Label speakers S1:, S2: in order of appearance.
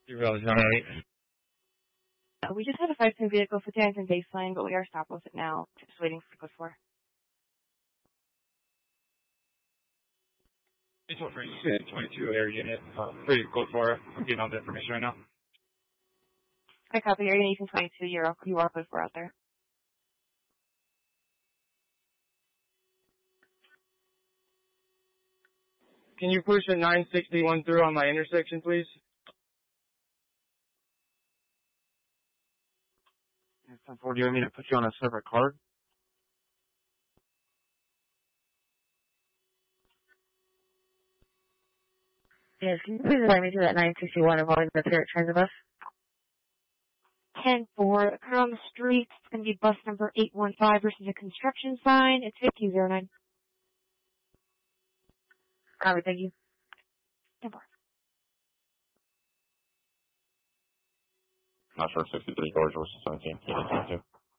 S1: 008.
S2: We just had a 510 vehicle for Danton Baseline, but we are stopped with it now. Just waiting for code 4.
S1: It's over 22 air unit. Pretty close for it. I'm getting all the information right now.
S2: I copy. Area Nation 22. You are code 4 out there.
S1: Can you push a 961 through on my intersection, please?
S3: Do you want me to put you on a separate card?
S4: Yes, can you please invite me to that 961 avoiding the Parrot Transit bus?
S2: 10-4, occur on the street. It's going to be bus number 815 versus a construction sign. It's 1509.
S4: Copy, thank you.
S2: 10-4.
S3: Not sure, 63 George versus 17.